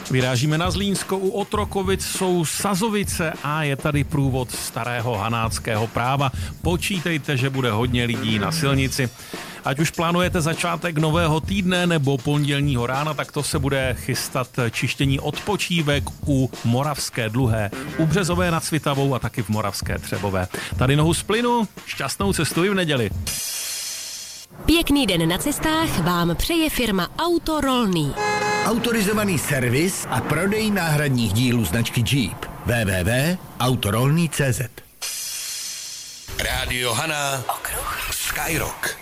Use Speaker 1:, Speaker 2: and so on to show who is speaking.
Speaker 1: Vyrážíme na Zlínsko, u Otrokovic jsou Sazovice a je tady průvod starého hanáckého práva. Počítejte, že bude hodně lidí na silnici. Ať už plánujete začátek nového týdne nebo pondělního rána, tak to se bude chystat čištění odpočívek u Moravské Dluhé, u Březové nad Svitavou a taky v Moravské Třebové. Tady nohu z plynu, šťastnou cestu i v neděli.
Speaker 2: Pěkný den na cestách vám přeje firma Autorolný.
Speaker 3: Autorizovaný servis a prodej náhradních dílů značky Jeep. www.autorolný.cz.
Speaker 4: Rádio Hana. Okruh. Skyrock.